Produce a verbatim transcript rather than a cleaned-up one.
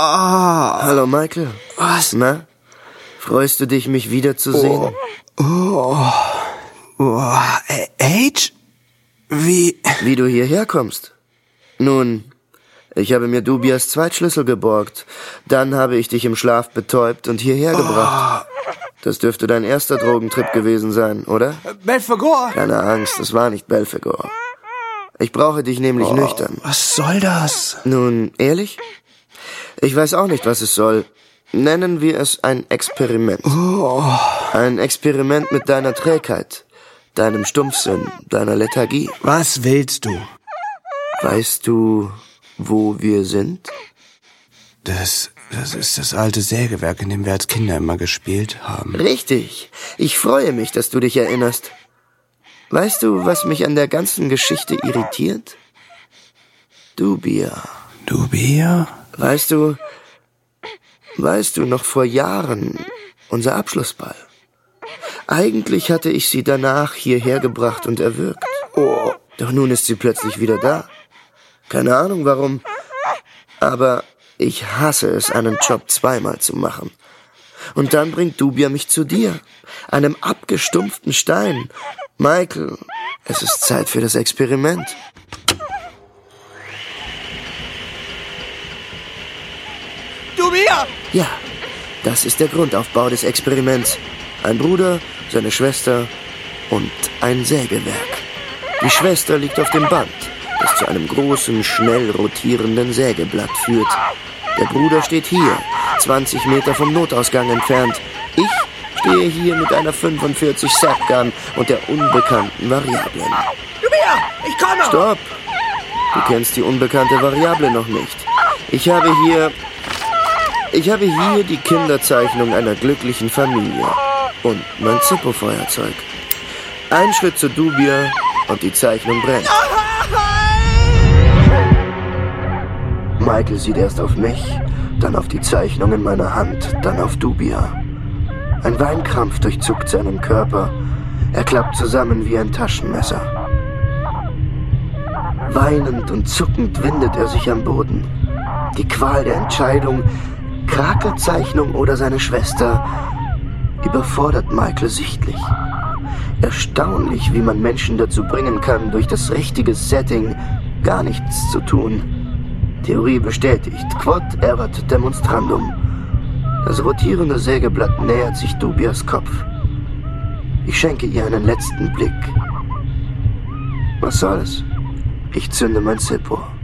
Ah. Hallo Michael. Was? Na? Freust du dich, mich wiederzusehen? Oh. Oh. Oh. Age? Wie? Wie du hierher kommst? Nun, ich habe mir Dubias Zweitschlüssel geborgt. Dann habe ich dich im Schlaf betäubt und hierher gebracht. Oh. Das dürfte dein erster Drogentrip gewesen sein, oder? Belphegor? Keine Angst, es war nicht Belphegor. Ich brauche dich nämlich Oh, nüchtern. Was soll das? Nun, ehrlich? Ich weiß auch nicht, was es soll. Nennen wir es ein Experiment. Oh. Ein Experiment mit deiner Trägheit, deinem Stumpfsinn, deiner Lethargie. Was willst du? Weißt du, wo wir sind? Das, das ist das alte Sägewerk, in dem wir als Kinder immer gespielt haben. Richtig. Ich freue mich, dass du dich erinnerst. Weißt du, was mich an der ganzen Geschichte irritiert? Dubia. Dubia? Weißt du, weißt du, noch vor Jahren, unser Abschlussball. Eigentlich hatte ich sie danach hierher gebracht und erwürgt. Oh, doch nun ist sie plötzlich wieder da. Keine Ahnung warum, aber ich hasse es, einen Job zweimal zu machen. Und dann bringt Dubia mich zu dir, einem abgestumpften Stein. Michael, es ist Zeit für das Experiment. Dubia! Ja, das ist der Grundaufbau des Experiments. Ein Bruder, seine Schwester und ein Sägewerk. Die Schwester liegt auf dem Band, das zu einem großen, schnell rotierenden Sägeblatt führt. Der Bruder steht hier, zwanzig Meter vom Notausgang entfernt. Ich stehe hier mit einer fünfundvierzig Sack-Gun und der unbekannten Variablen. Dubia! Ich komme! Stopp! Du kennst die unbekannte Variable noch nicht. Ich habe hier... Ich habe hier die Kinderzeichnung einer glücklichen Familie und mein Zippo-Feuerzeug. Ein Schritt zu Dubia und die Zeichnung brennt. Michael sieht erst auf mich, dann auf die Zeichnung in meiner Hand, dann auf Dubia. Ein Weinkrampf durchzuckt seinen Körper. Er klappt zusammen wie ein Taschenmesser. Weinend und zuckend windet er sich am Boden. Die Qual der Entscheidung, Krakelzeichnung oder seine Schwester, überfordert Michael sichtlich. Erstaunlich, wie man Menschen dazu bringen kann, durch das richtige Setting gar nichts zu tun. Theorie bestätigt, quod erat demonstrandum. Das rotierende Sägeblatt nähert sich Dubias Kopf. Ich schenke ihr einen letzten Blick. Was soll's? Ich zünde mein Zippo.